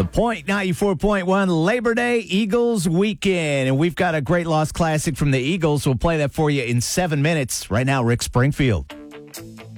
Point 94.1 Labor Day Eagles weekend. And we've got a great Lost Classic from the Eagles. We'll play that for you in 7 minutes. Right now, Rick Springfield.